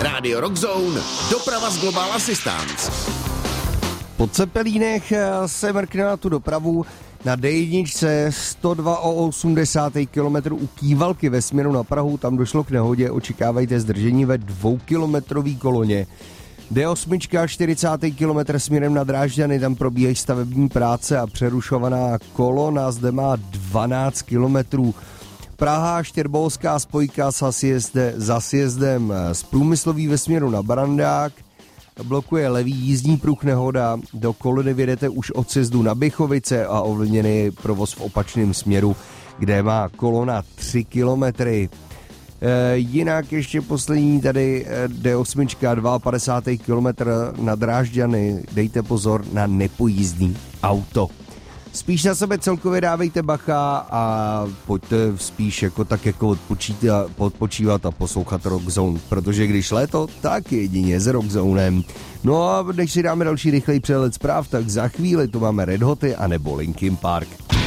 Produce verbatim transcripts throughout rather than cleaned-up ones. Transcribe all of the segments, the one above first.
Rádio Rockzone, doprava z Global Assistance. Po Cepelínech se mrkne na tu dopravu na D jedna sto dva o osmdesát kilometrů u Kývalky ve směru na Prahu. Tam došlo k nehodě, očekávejte zdržení ve dvoukilometrový koloně. D osm čtyřicátý kilometr směrem na Drážďany, tam probíhají stavební práce a přerušovaná kolona zde má dvanáct kilometrů. Praha Štěrbolská spojka za sjezdem, za sjezdem z Průmyslový ve směru na Barandák. Blokuje levý jízdní pruh, nehoda. Do kolony vědete už od sjezdu na Bychovice a ovlivněný provoz v opačném směru, kde má kolona tři kilometry. E, jinak ještě poslední tady D osm padesát dva kilometr na Drážďany. Dejte pozor na nepojízdný auto. Spíš na sebe celkově dávejte bacha a pojďte spíš jako tak jako odpočívat a poslouchat Rockzone, protože když léto, tak jedině s Rockzonem. No a než si dáme další rychlej přehled zpráv, tak za chvíli tu máme Red Hoty a nebo Linkin Park.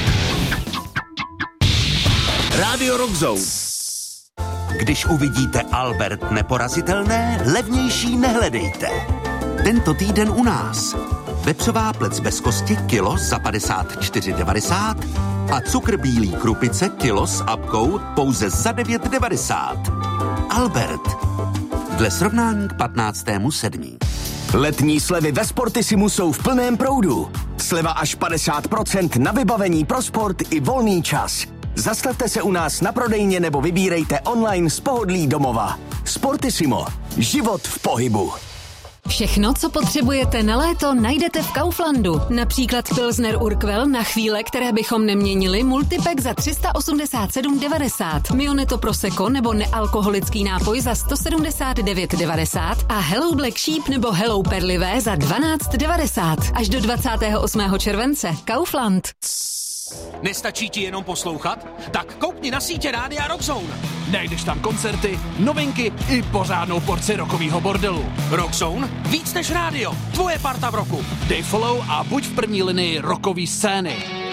Rádio Rockzone. Když uvidíte Albert neporazitelné, levnější nehledejte. Tento týden u nás. Vepřová plec bez kosti kilo za padesát čtyři devadesát a cukr bílý krupice kilo s apkou pouze za devět devadesát. Albert. Dle srovnání k patnáctému sedmý Letní slevy ve Sportissimu jsou v plném proudu. Sleva až padesát procent na vybavení pro sport i volný čas. Zastavte se u nás na prodejně nebo vybírejte online z pohodlí domova. Sportissimo. Život v pohybu. Všechno, co potřebujete na léto, najdete v Kauflandu. Například Pilsner Urquell na chvíle, které bychom neměnili, multipack za tři sta osmdesát sedm devadesát, Mioneto Prosecco nebo nealkoholický nápoj za sto sedmdesát devět devadesát a Hello Black Sheep nebo Hello Perlivé za dvanáct devadesát. Až do dvacátého osmého července. Kaufland. Nestačí ti jenom poslouchat? Tak koukni na sítě Rádia Rockzone. Najdeš tam koncerty, novinky i pořádnou porci rockovýho bordelu. Rockzone? Víc než rádio. Tvoje parta v roku. Dej follow a buď v první linii rockové scény.